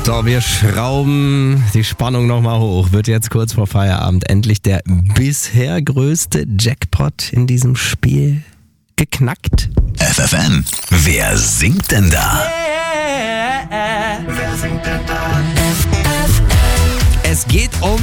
So, wir schrauben die Spannung nochmal hoch. Wird jetzt kurz vor Feierabend endlich der bisher größte Jackpot in diesem Spiel geknackt? FFN, wer singt denn da? Wer singt denn da? Es geht um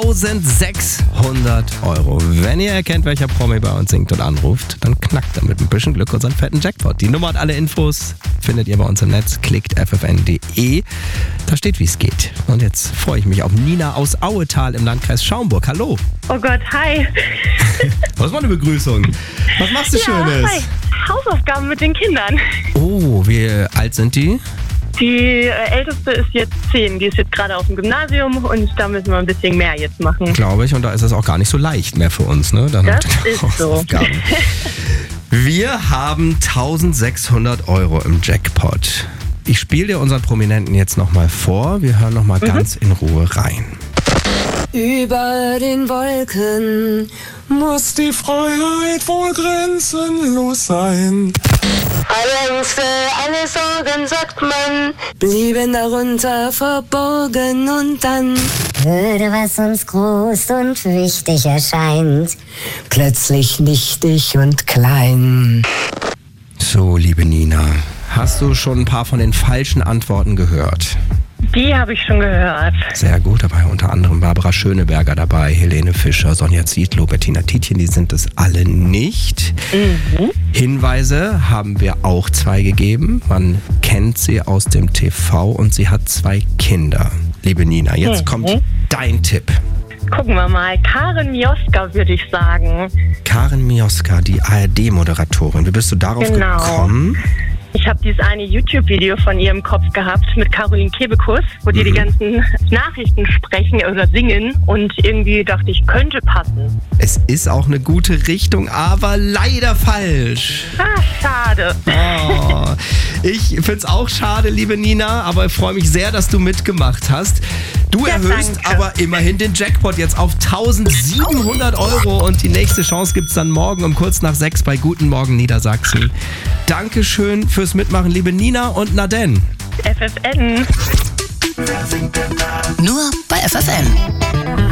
1600 €. Wenn ihr erkennt, welcher Promi bei uns singt und anruft, dann knackt er mit ein bisschen Glück unseren fetten Jackpot. Die Nummer und alle Infos findet ihr bei uns im Netz. Klickt ffn.de. Da steht, wie es geht. Und jetzt freue ich mich auf Nina aus Auetal im Landkreis Schaumburg. Hallo. Oh Gott, hi. Was war eine Begrüßung? Was machst du Schönes? Hi. Hausaufgaben mit den Kindern. Oh, wie alt sind die? Die älteste ist jetzt 10, die ist jetzt gerade auf dem Gymnasium und da müssen wir ein bisschen mehr jetzt machen. Glaube ich, und da ist es auch gar nicht so leicht mehr für uns, ne? Dann das ist so. Wir haben 1600 € im Jackpot. Ich spiele dir unseren Prominenten jetzt nochmal vor. Wir hören nochmal ganz in Ruhe rein. Über den Wolken muss die Freiheit wohl grenzenlos sein. Alle Ängste, alle Sorgen, sagt man, blieben darunter verborgen und dann würde, was uns groß und wichtig erscheint, plötzlich nichtig und klein. So, liebe Nina, hast du schon ein paar von den falschen Antworten gehört? Die habe ich schon gehört. Sehr gut, dabei unter anderem Barbara Schöneberger dabei, Helene Fischer, Sonja Zietlow, Bettina Tietjen, die sind es alle nicht. Hinweise haben wir auch 2 gegeben. Man kennt sie aus dem TV und sie hat 2 Kinder. Liebe Nina, jetzt kommt dein Tipp. Gucken wir mal. Karin Mioska, würde ich sagen. Karin Mioska, die ARD-Moderatorin. Wie bist du darauf gekommen? Ich habe dieses eine YouTube-Video von ihr im Kopf gehabt mit Caroline Kebekus, wo die ganzen Nachrichten sprechen oder singen und irgendwie dachte ich, könnte passen. Es ist auch eine gute Richtung, aber leider falsch. Ah, schade. Oh, ich finde es auch schade, liebe Nina, aber ich freue mich sehr, dass du mitgemacht hast. Du erhöhst aber immerhin den Jackpot jetzt auf 1700 € und die nächste Chance gibt es dann morgen um kurz nach 6 bei Guten Morgen Niedersachsen. Dankeschön fürs Mitmachen, liebe Nina und Naden. FFN. Nur bei FFN.